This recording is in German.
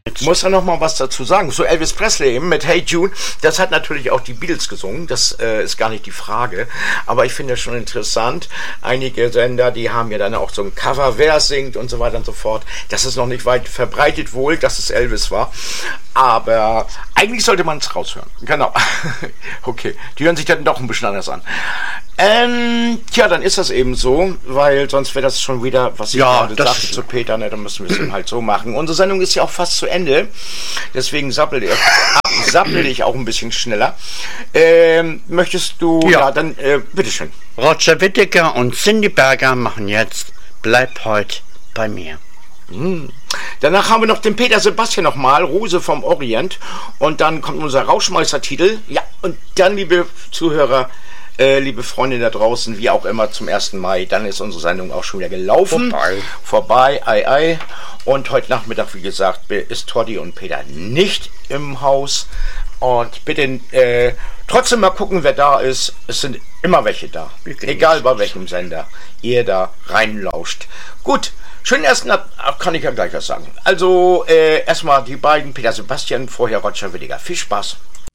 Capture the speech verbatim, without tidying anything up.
Ich muss ja noch mal was dazu sagen. So Elvis Presley eben mit Hey Jude, das hat natürlich auch die Beatles gesungen, das äh, ist gar nicht die Frage, aber ich finde es schon interessant, einige Sender, die haben ja dann auch so ein Cover, wer singt und so weiter und so fort. Das ist noch nicht weit verbreitet wohl, dass es Elvis war, aber eigentlich sollte man es raushören. Genau. Okay, die hören sich dann doch ein bisschen anders an. Ähm, tja, dann ist das eben so, weil sonst wäre das schon wieder, was ich Ja, gerade das- sagte zu Peter, ne, dann müssen wir es eben halt so machen. Unsere Sendung ist ja auch fast zu Ende, deswegen sappel ich, sappel ich auch ein bisschen schneller. Ähm, möchtest du, ja, Ja. dann, äh, bitteschön. Roger Whittaker und Cindy Berger machen jetzt Bleib heute bei mir. Danach haben wir noch den Peter Sebastian nochmal, Rose vom Orient. Und dann kommt unser Rauschmeister-Titel. Ja, und dann, liebe Zuhörer, äh, liebe Freunde da draußen, wie auch immer, zum ersten Mai, dann ist unsere Sendung auch schon wieder gelaufen. Vorbei. Vorbei, ei, ei. Und heute Nachmittag, wie gesagt, ist Toddy und Peter nicht im Haus. Und bitte äh, trotzdem mal gucken, wer da ist. Es sind immer welche da. Egal bei welchem Sender ihr da reinlauscht. Gut. Schönen ersten Ab Ab- kann ich ja gleich was sagen. Also, äh, erstmal die beiden, Peter Sebastian, vorher Roger Whittaker. Viel Spaß.